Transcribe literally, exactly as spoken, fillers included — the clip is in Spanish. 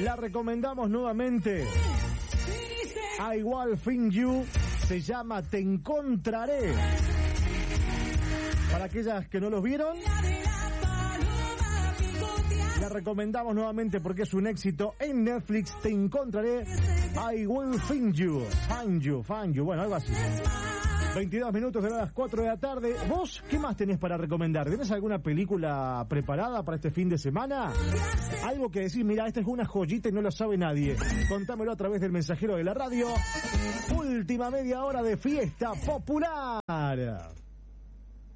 La recomendamos nuevamente. I Will Find You. Se llama Te Encontraré. Para aquellas que no los vieron, la recomendamos nuevamente porque es un éxito en Netflix. Te Encontraré. I Will Find You. Find You, Find You. Bueno, algo así. veintidós minutos de las cuatro de la tarde. ¿Vos qué más tenés para recomendar? ¿Tenés alguna película preparada para este fin de semana? Algo que decís, mira, esta es una joyita y no lo sabe nadie. Contámelo a través del mensajero de la radio. Última media hora de fiesta popular.